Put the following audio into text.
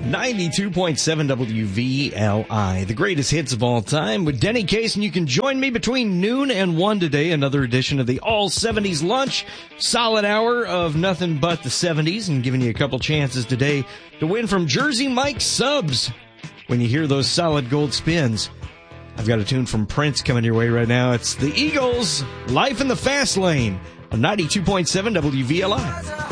92.7 WVLI, the greatest hits of all time with Denny Case, and you can join me between noon and 1 today, another edition of the All 70s Lunch. Solid hour of nothing but the 70s, and giving you a couple chances today to win from Jersey Mike subs. When you hear those solid gold spins, I've got a tune from Prince coming your way right now. It's the Eagles, Life in the Fast Lane on 92.7 WVLI.